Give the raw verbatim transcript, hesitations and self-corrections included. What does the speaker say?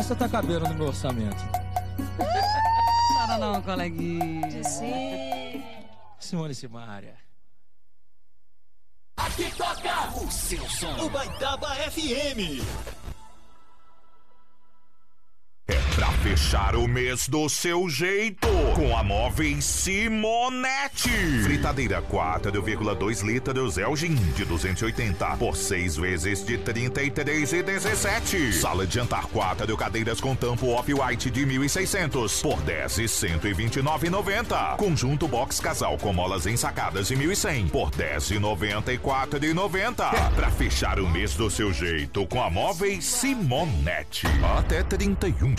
Essa tá cabendo no meu orçamento. Chora não, coleguinha. Sim. Simone Simaria. Aqui toca o seu som. O Baitaba F M. É pra fechar o mês do seu jeito, com a Móveis Simonete. Fritadeira quatro vírgula dois litros Elgin de duzentos e oitenta por seis vezes de trinta e três e dezessete. Sala de jantar quatro cadeiras com tampo off-white de mil e seiscentos por dez e cento e vinte e nove e noventa. Conjunto box casal com molas ensacadas de mil e cem por dez e noventa e quatro e noventa. É pra fechar o mês do seu jeito com a Móveis Simonete. Até trinta e um de